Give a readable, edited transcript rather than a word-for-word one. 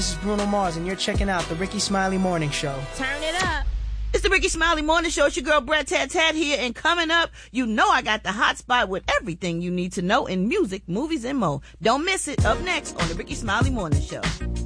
This is Bruno Mars, and you're checking out the Ricky Smiley Morning Show. Turn it up. It's the Ricky Smiley Morning Show. It's your girl, Brad Tat here. And coming up, you know I got the hot spot with everything you need to know in music, movies, and more. Don't miss it. Up next on the Ricky Smiley Morning Show.